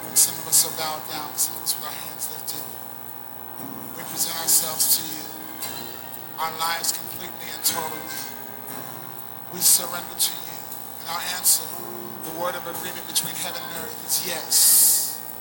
Some of us are bowed down, some of us with our hands lifted. We present ourselves to you, our lives completely and totally. We surrender to you, and our answer, the word of agreement between heaven and earth, is yes.